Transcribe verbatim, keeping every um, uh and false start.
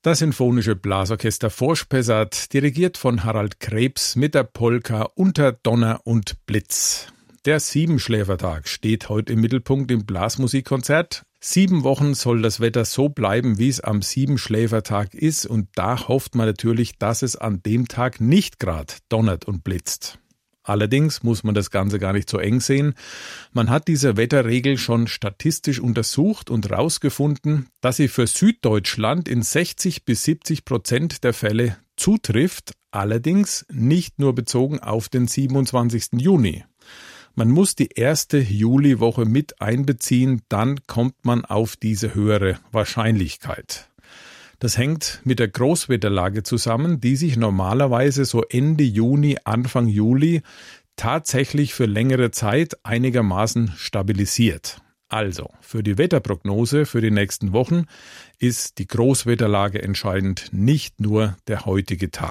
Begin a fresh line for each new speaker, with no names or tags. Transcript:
Das Sinfonische Blasorchester Vorspessart, dirigiert von Harald Krebs mit der Polka Unter Donner und Blitz. Der Siebenschläfertag steht heute im Mittelpunkt im Blasmusikkonzert. Sieben Wochen soll das Wetter so bleiben, wie es am Siebenschläfertag ist, und da hofft man natürlich, dass es an dem Tag nicht gerade donnert und blitzt. Allerdings muss man das Ganze gar nicht so eng sehen. Man hat diese Wetterregel schon statistisch untersucht und herausgefunden, dass sie für Süddeutschland in sechzig bis siebzig Prozent der Fälle zutrifft, allerdings nicht nur bezogen auf den siebenundzwanzigsten Juni. Man muss die erste Juliwoche mit einbeziehen, dann kommt man auf diese höhere Wahrscheinlichkeit. Das hängt mit der Großwetterlage zusammen, die sich normalerweise so Ende Juni, Anfang Juli tatsächlich für längere Zeit einigermaßen stabilisiert. Also, für die Wetterprognose für die nächsten Wochen ist die Großwetterlage entscheidend, nicht nur der heutige Tag.